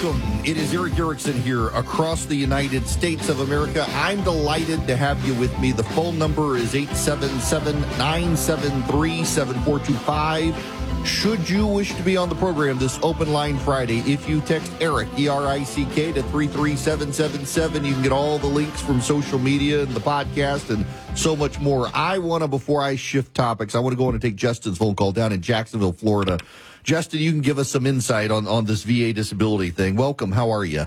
welcome. It is Eric Erickson here across the United States of America. I'm delighted to have you with me. The phone number is 877-973-7425. Should you wish to be on the program this Open Line Friday, if you text Eric, E-R-I-C-K, to 33777, you can get all the links from social media and the podcast and so much more. Before I shift topics, I want to go on and take Justin's phone call down in Jacksonville, Florida. Justin, you can give us some insight on this VA disability thing. Welcome. How are you?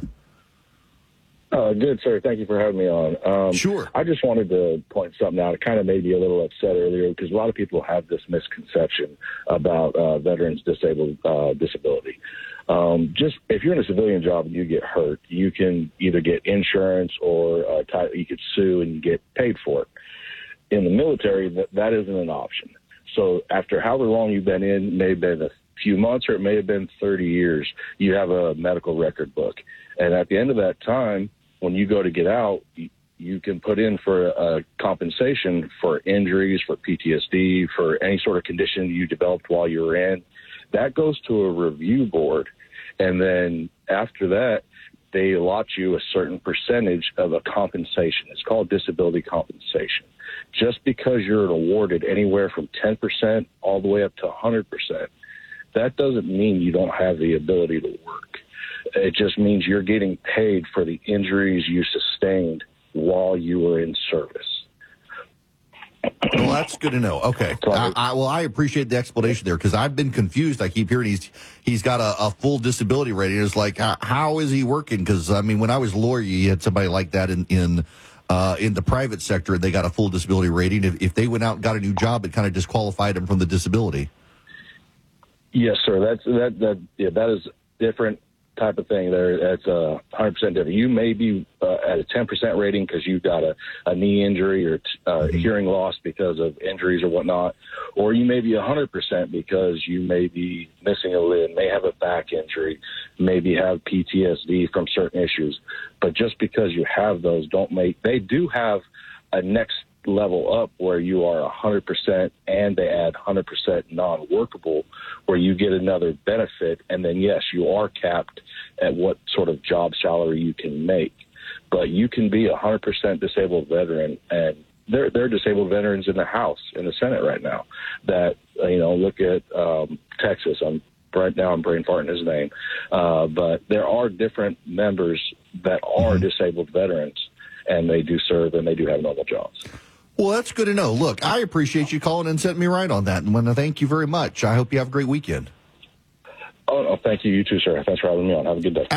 Good, sir. Thank you for having me on. Sure. I just wanted to point something out. It kind of made me a little upset earlier because a lot of people have this misconception about veterans' disability. Just if you're in a civilian job and you get hurt, you can either get insurance or you could sue and get paid for it. In the military, that isn't an option. So after however long you've been in, maybe a few months or it may have been 30 years, you have a medical record book. And at the end of that time, when you go to get out, you can put in for a compensation for injuries, for PTSD, for any sort of condition you developed while you were in. That goes to a review board. And then after that, they allot you a certain percentage of a compensation. It's called disability compensation. Just because you're awarded anywhere from 10% all the way up to 100%, that doesn't mean you don't have the ability to work. It just means you're getting paid for the injuries you sustained while you were in service. Well, that's good to know. Okay. I appreciate the explanation there because I've been confused. I keep hearing he's got a full disability rating. It's like, how is he working? Because, I mean, when I was a lawyer, you had somebody like that in the private sector, and they got a full disability rating. If they went out and got a new job, it kind of disqualified them from the disability. Yes, sir. That is different type of thing there. That's 100% different. You may be at a 10% rating because you've got a knee injury or hearing loss because of injuries or whatnot, or you may be 100% because you may be missing a limb, may have a back injury, maybe have PTSD from certain issues. But just because you have those, they do have a next level up where you are 100% and they add 100% non-workable where you get another benefit. And then, yes, you are capped at what sort of job salary you can make. But you can be 100% disabled veteran, and there are disabled veterans in the House, in the Senate right now that, look at Texas. Right now I'm brain farting his name. But there are different members that are disabled veterans, and they do serve and they do have normal jobs. Well, that's good to know. Look, I appreciate you calling and setting me right on that, and want to thank you very much. I hope you have a great weekend. Oh, thank you. You too, sir. Thanks for having me on. Have a good day.